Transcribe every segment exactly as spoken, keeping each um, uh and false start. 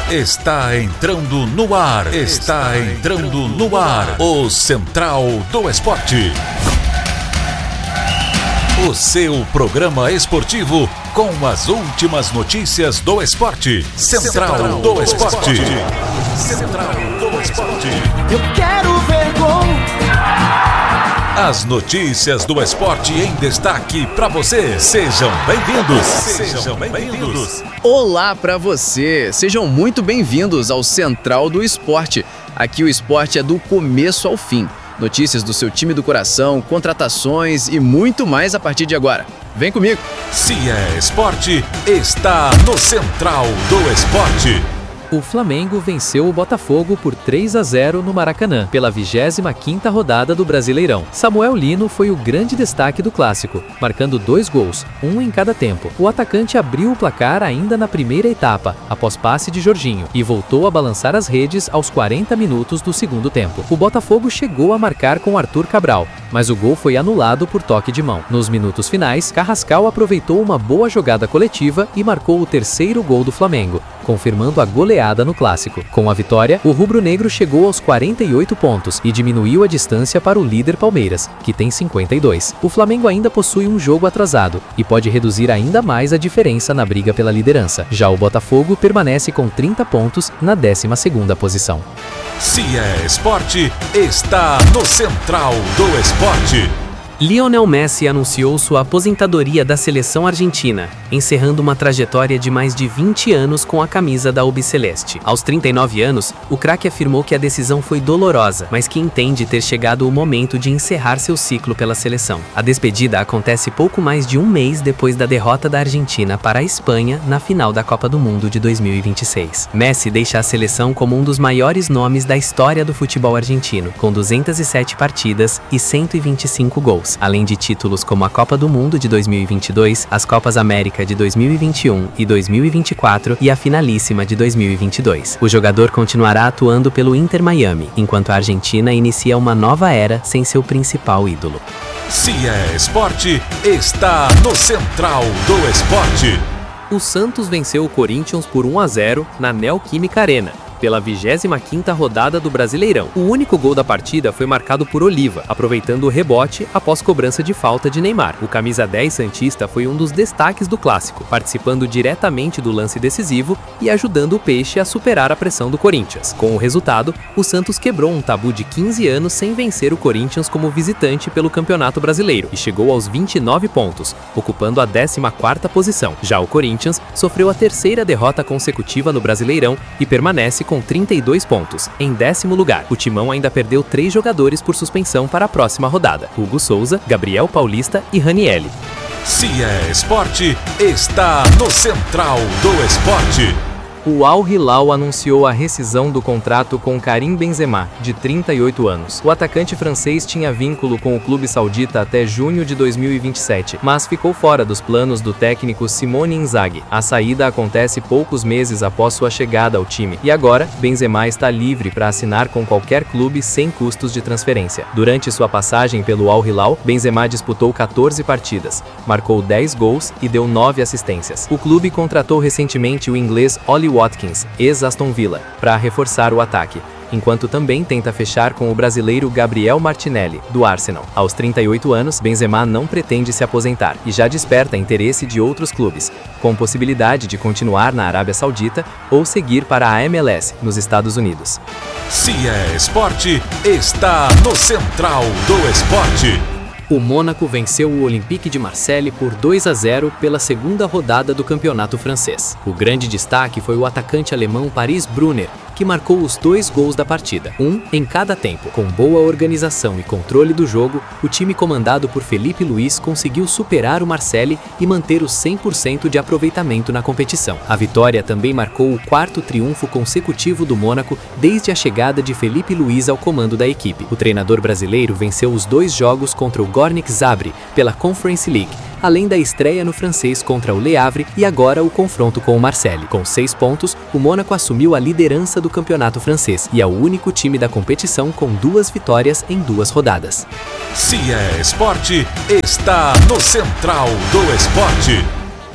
Está entrando no ar. Está entrando no ar. O Central do Esporte. O seu programa esportivo com as últimas notícias do esporte. Central do Esporte. Central do Esporte. Eu quero ver gol. As notícias do esporte em destaque para você. Sejam bem-vindos. Sejam bem-vindos. Olá para você. Sejam muito bem-vindos ao Central do Esporte. Aqui o esporte é do começo ao fim. Notícias do seu time do coração, contratações e muito mais a partir de agora. Vem comigo. Se é esporte, está no Central do Esporte. O Flamengo venceu o Botafogo por três a zero no Maracanã, pela vigésima quinta rodada do Brasileirão. Samuel Lino foi o grande destaque do clássico, marcando dois gols, um em cada tempo. O atacante abriu o placar ainda na primeira etapa, após passe de Jorginho, e voltou a balançar as redes aos quarenta minutos do segundo tempo. O Botafogo chegou a marcar com Arthur Cabral, mas o gol foi anulado por toque de mão. Nos minutos finais, Carrascal aproveitou uma boa jogada coletiva e marcou o terceiro gol do Flamengo, confirmando a goleada no clássico. Com a vitória, o rubro-negro chegou aos quarenta e oito pontos e diminuiu a distância para o líder Palmeiras, que tem cinquenta e dois. O Flamengo ainda possui um jogo atrasado e pode reduzir ainda mais a diferença na briga pela liderança. Já o Botafogo permanece com trinta pontos na décima segunda posição. Se é esporte, está no Central do Esporte. Lionel Messi anunciou sua aposentadoria da seleção argentina, encerrando uma trajetória de mais de vinte anos com a camisa da albiceleste. Aos trinta e nove anos, o craque afirmou que a decisão foi dolorosa, mas que entende ter chegado o momento de encerrar seu ciclo pela seleção. A despedida acontece pouco mais de um mês depois da derrota da Argentina para a Espanha na final da Copa do Mundo de dois mil e vinte e seis. Messi deixa a seleção como um dos maiores nomes da história do futebol argentino, com duzentas e sete partidas e cento e vinte e cinco gols. Além de títulos como a Copa do Mundo de dois mil e vinte e dois, as Copas América de dois mil e vinte e um e dois mil e vinte e quatro e a finalíssima de dois mil e vinte e dois. O jogador continuará atuando pelo Inter Miami, enquanto a Argentina inicia uma nova era sem seu principal ídolo. Se é esporte, está no Central do Esporte. O Santos venceu o Corinthians por um a zero na Neoquímica Arena, pela vigésima quinta rodada do Brasileirão. O único gol da partida foi marcado por Oliva, aproveitando o rebote após cobrança de falta de Neymar. O camisa dez santista foi um dos destaques do clássico, participando diretamente do lance decisivo e ajudando o Peixe a superar a pressão do Corinthians. Com o resultado, o Santos quebrou um tabu de quinze anos sem vencer o Corinthians como visitante pelo Campeonato Brasileiro e chegou aos vinte e nove pontos, ocupando a décima quarta posição. Já o Corinthians sofreu a terceira derrota consecutiva no Brasileirão e permanece com trinta e dois pontos, em décimo lugar. O Timão ainda perdeu três jogadores por suspensão para a próxima rodada: Hugo Souza, Gabriel Paulista e Ranielli. Se é esporte, está no Central do Esporte. O Al Hilal anunciou a rescisão do contrato com Karim Benzema, de trinta e oito anos. O atacante francês tinha vínculo com o clube saudita até junho de dois mil e vinte e sete, mas ficou fora dos planos do técnico Simone Inzaghi. A saída acontece poucos meses após sua chegada ao time, e agora Benzema está livre para assinar com qualquer clube sem custos de transferência. Durante sua passagem pelo Al Hilal, Benzema disputou quatorze partidas, marcou dez gols e deu nove assistências. O clube contratou recentemente o inglês Ollie Watkins, ex-Aston Villa, para reforçar o ataque, enquanto também tenta fechar com o brasileiro Gabriel Martinelli, do Arsenal. Aos trinta e oito anos, Benzema não pretende se aposentar e já desperta interesse de outros clubes, com possibilidade de continuar na Arábia Saudita ou seguir para a M L S, nos Estados Unidos. Se é esporte, está no Central do Esporte. O Mônaco venceu o Olympique de Marseille por dois a zero pela segunda rodada do campeonato francês. O grande destaque foi o atacante alemão Paris Brunner, que marcou os dois gols da partida, um em cada tempo. Com boa organização e controle do jogo, o time comandado por Felipe Luiz conseguiu superar o Marseille e manter o cem por cento de aproveitamento na competição. A vitória também marcou o quarto triunfo consecutivo do Mônaco desde a chegada de Felipe Luiz ao comando da equipe. O treinador brasileiro venceu os dois jogos contra o Gornik Zabrze pela Conference League, além da estreia no francês contra o Le Havre e agora o confronto com o Marseille. Com seis pontos, o Mônaco assumiu a liderança do campeonato francês e é o único time da competição com duas vitórias em duas rodadas. Se é esporte, está no Central do Esporte.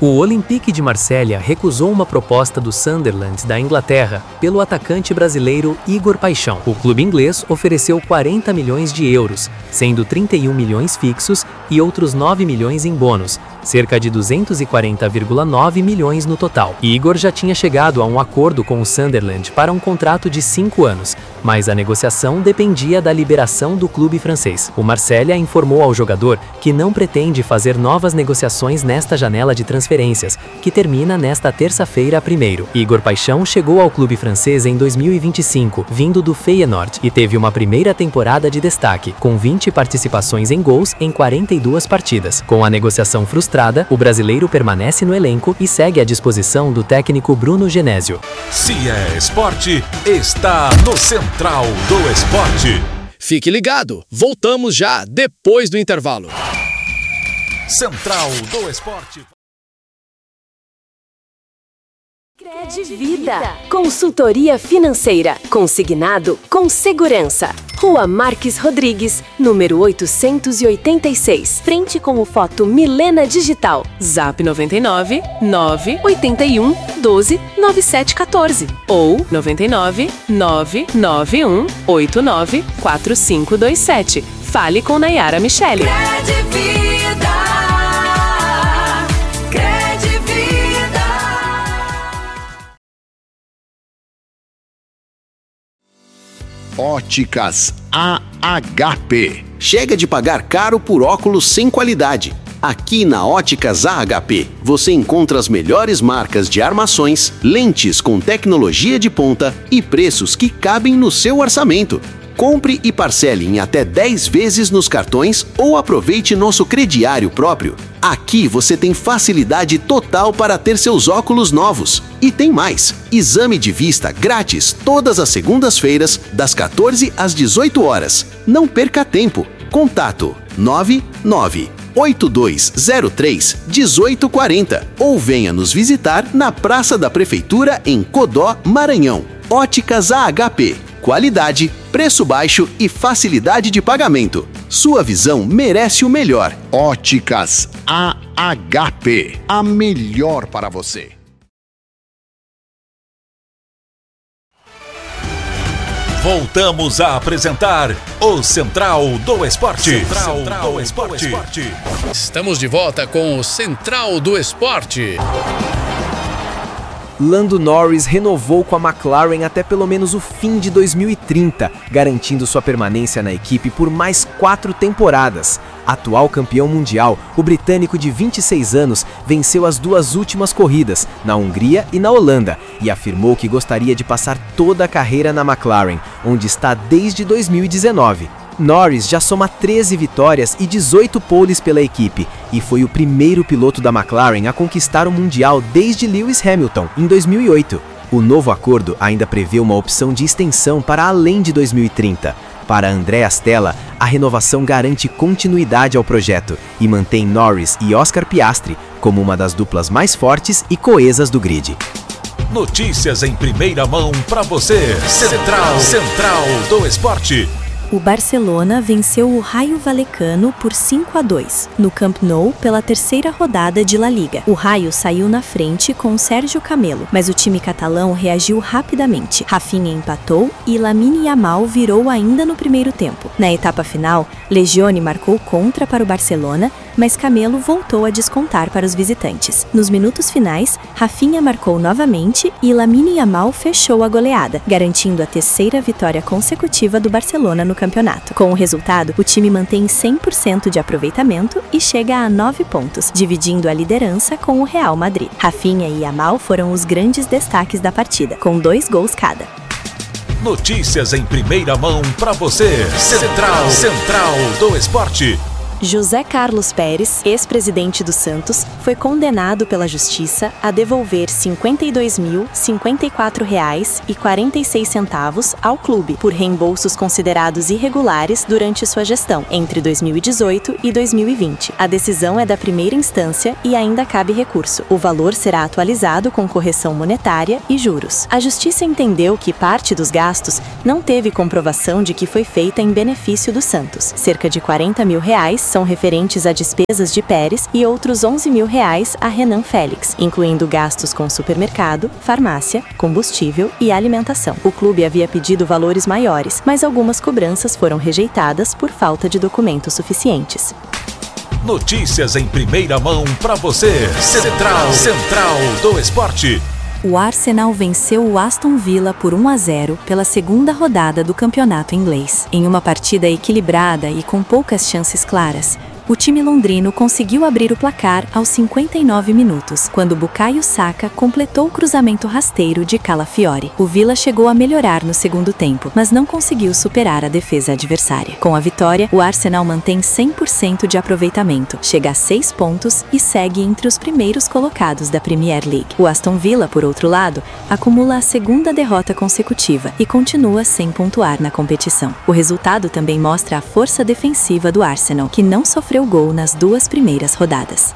O Olympique de Marselha recusou uma proposta do Sunderland da Inglaterra pelo atacante brasileiro Igor Paixão. O clube inglês ofereceu quarenta milhões de euros, sendo trinta e um milhões fixos e outros nove milhões em bônus, cerca de duzentos e quarenta vírgula nove milhões no total. Igor já tinha chegado a um acordo com o Sunderland para um contrato de cinco anos, mas a negociação dependia da liberação do clube francês. O Marselha informou ao jogador que não pretende fazer novas negociações nesta janela de transferências, que termina nesta terça-feira primeiro. Igor Paixão chegou ao clube francês em dois mil e vinte e cinco, vindo do Feyenoord, e teve uma primeira temporada de destaque, com vinte participações em gols em quarenta e duas partidas. Com a negociação frustrada, o brasileiro permanece no elenco e segue à disposição do técnico Bruno Genésio. Se é esporte, está no Central do Esporte. Fique ligado, voltamos já depois do intervalo. Central do Esporte. Credvida, consultoria financeira, consignado com segurança. Rua Marques Rodrigues, número oitocentos e oitenta e seis, frente com o Foto Milena Digital. Zap noventa e nove, nove oito um, doze, nove sete um quatro ou noventa e nove, nove nove um, oito nove, quatro cinco dois sete. Fale com Nayara Michele. Óticas A H P. Chega de pagar caro por óculos sem qualidade. Aqui na Óticas A H P, você encontra as melhores marcas de armações, lentes com tecnologia de ponta e preços que cabem no seu orçamento. Compre e parcele em até dez vezes nos cartões ou aproveite nosso crediário próprio. Aqui você tem facilidade total para ter seus óculos novos. E tem mais! Exame de vista grátis todas as segundas-feiras, das quatorze às dezoito horas. Não perca tempo. Contato nove nove oito dois zero três um oito quatro zero ou venha nos visitar na Praça da Prefeitura em Codó, Maranhão. Óticas A H P. Qualidade, preço baixo e facilidade de pagamento. Sua visão merece o melhor. Óticas A H P. A melhor para você. Voltamos a apresentar o Central do Esporte. Central, Central do Esporte. Esporte. Estamos de volta com o Central do Esporte. Lando Norris renovou com a McLaren até pelo menos o fim de dois mil e trinta, garantindo sua permanência na equipe por mais quatro temporadas. Atual campeão mundial, o britânico de vinte e seis anos venceu as duas últimas corridas, na Hungria e na Holanda, e afirmou que gostaria de passar toda a carreira na McLaren, onde está desde dois mil e dezenove. Norris já soma treze vitórias e dezoito poles pela equipe e foi o primeiro piloto da McLaren a conquistar o Mundial desde Lewis Hamilton, em dois mil e oito. O novo acordo ainda prevê uma opção de extensão para além de dois mil e trinta. Para Andrea Stella, a renovação garante continuidade ao projeto e mantém Norris e Oscar Piastri como uma das duplas mais fortes e coesas do grid. Notícias em primeira mão para você. Central, Central do Esporte. O Barcelona venceu o Rayo Vallecano por cinco a dois, no Camp Nou pela terceira rodada de La Liga. O Rayo saiu na frente com Sérgio Camelo, mas o time catalão reagiu rapidamente. Rafinha empatou e Lamine Yamal virou ainda no primeiro tempo. Na etapa final, Legione marcou contra para o Barcelona, mas Camelo voltou a descontar para os visitantes. Nos minutos finais, Rafinha marcou novamente e Lamine Yamal fechou a goleada, garantindo a terceira vitória consecutiva do Barcelona no campeonato. Com o resultado, o time mantém cem por cento de aproveitamento e chega a nove pontos, dividindo a liderança com o Real Madrid. Rafinha e Yamal foram os grandes destaques da partida, com dois gols cada. Notícias em primeira mão para você. Central, Central do Esporte. José Carlos Pérez, ex-presidente do Santos, foi condenado pela Justiça a devolver cinquenta e dois mil, cinquenta e quatro reais e quarenta e seis centavos ao clube por reembolsos considerados irregulares durante sua gestão, entre dois mil e dezoito e dois mil e vinte. A decisão é da primeira instância e ainda cabe recurso. O valor será atualizado com correção monetária e juros. A Justiça entendeu que parte dos gastos não teve comprovação de que foi feita em benefício do Santos, cerca de quarenta mil reais são referentes a despesas de Pérez e outros onze mil reais a Renan Félix, incluindo gastos com supermercado, farmácia, combustível e alimentação. O clube havia pedido valores maiores, mas algumas cobranças foram rejeitadas por falta de documentos suficientes. Notícias em primeira mão para você. Central, Central do Esporte. O Arsenal venceu o Aston Villa por um a zero pela segunda rodada do campeonato inglês. Em uma partida equilibrada e com poucas chances claras, o time londrino conseguiu abrir o placar aos cinquenta e nove minutos, quando Bukayo Saka completou o cruzamento rasteiro de Calafiori. O Villa chegou a melhorar no segundo tempo, mas não conseguiu superar a defesa adversária. Com a vitória, o Arsenal mantém cem por cento de aproveitamento, chega a seis pontos e segue entre os primeiros colocados da Premier League. O Aston Villa, por outro lado, acumula a segunda derrota consecutiva e continua sem pontuar na competição. O resultado também mostra a força defensiva do Arsenal, que não sofreu gol nas duas primeiras rodadas.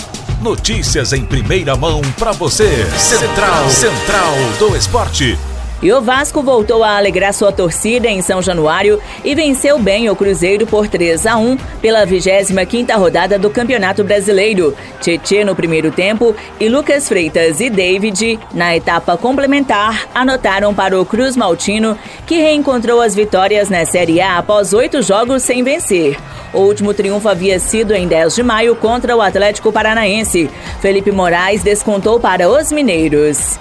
Notícias em primeira mão para você. Central, Central do Esporte. E o Vasco voltou a alegrar sua torcida em São Januário e venceu bem o Cruzeiro por três a um pela vigésima quinta rodada do Campeonato Brasileiro. Tietê no primeiro tempo e Lucas Freitas e David, na etapa complementar, anotaram para o Cruz Maltino, que reencontrou as vitórias na Série A após oito jogos sem vencer. O último triunfo havia sido em dez de maio contra o Atlético Paranaense. Felipe Moraes descontou para os mineiros.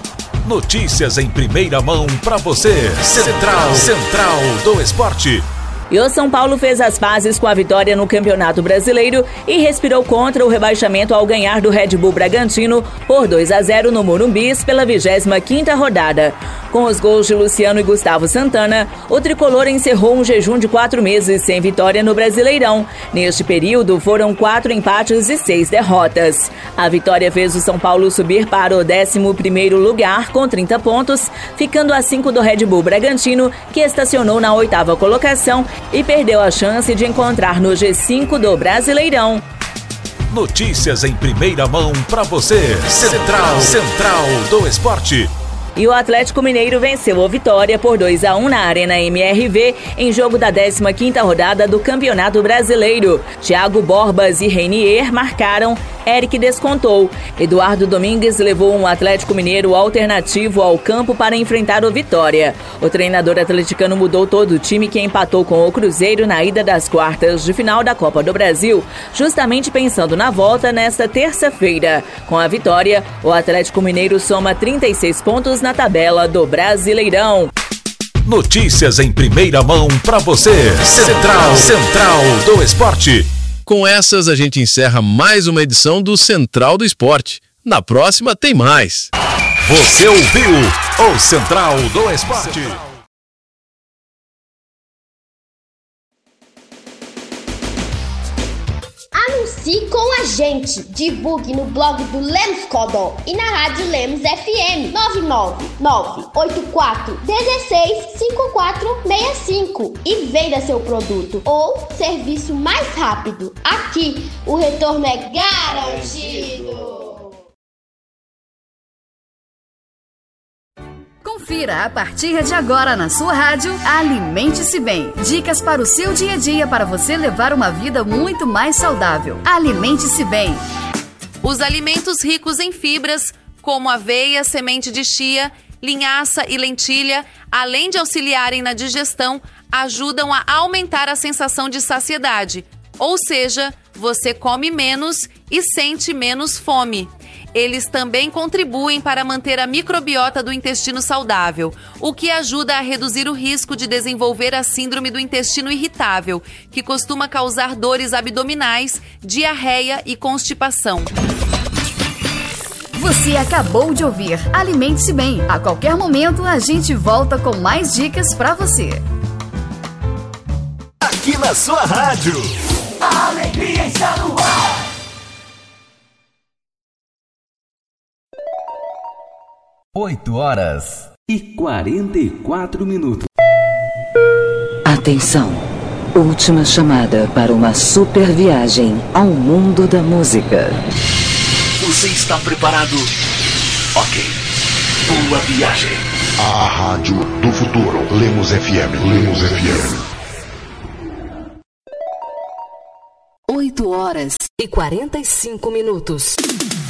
Notícias em primeira mão para você. Central, Central do Esporte. E o São Paulo fez as pazes com a vitória no Campeonato Brasileiro e respirou contra o rebaixamento ao ganhar do Red Bull Bragantino por dois a zero no Morumbi pela vigésima quinta rodada. Com os gols de Luciano e Gustavo Santana, o tricolor encerrou um jejum de quatro meses sem vitória no Brasileirão. Neste período, foram quatro empates e seis derrotas. A vitória fez o São Paulo subir para o décimo primeiro lugar com trinta pontos, ficando a cinco do Red Bull Bragantino, que estacionou na oitava colocação e perdeu a chance de encontrar no G cinco do Brasileirão. Notícias em primeira mão para você. Central, Central do Esporte. E o Atlético Mineiro venceu o Vitória por dois a um na Arena M R V em jogo da décima quinta rodada do Campeonato Brasileiro. Thiago Borbas e Reinier marcaram, Eric descontou. Eduardo Domingues levou um Atlético Mineiro alternativo ao campo para enfrentar o Vitória. O treinador atleticano mudou todo o time, que empatou com o Cruzeiro na ida das quartas de final da Copa do Brasil, justamente pensando na volta nesta terça-feira. Com a vitória, o Atlético Mineiro soma trinta e seis pontos na tabela do Brasileirão. Notícias em primeira mão para você. Central, Central do Esporte. Com essas, a gente encerra mais uma edição do Central do Esporte. Na próxima tem mais. Você ouviu o Central do Esporte. Anuncie com a gente. Divulgue no blog do Lemos Codó e na rádio Lemos F M nove nove nove oito quatro um seis cinco quatro seis cinco e venda seu produto ou serviço mais rápido. Aqui o retorno é garantido. Confira a partir de agora na sua rádio Alimente-se Bem. Dicas para o seu dia a dia para você levar uma vida muito mais saudável. Alimente-se Bem. Os alimentos ricos em fibras, como aveia, semente de chia, linhaça e lentilha, além de auxiliarem na digestão, ajudam a aumentar a sensação de saciedade. Ou seja, você come menos e sente menos fome. Eles também contribuem para manter a microbiota do intestino saudável, o que ajuda a reduzir o risco de desenvolver a síndrome do intestino irritável, que costuma causar dores abdominais, diarreia e constipação. Você acabou de ouvir Alimente-se Bem. A qualquer momento a gente volta com mais dicas para você. Aqui na sua rádio. A alegria está no ar. oito horas e quarenta e quatro minutos. Atenção! Última chamada para uma super viagem ao mundo da música. Você está preparado? Ok. Boa viagem. A rádio do futuro. Lemos F M. Lemos F M. oito horas e quarenta e cinco minutos.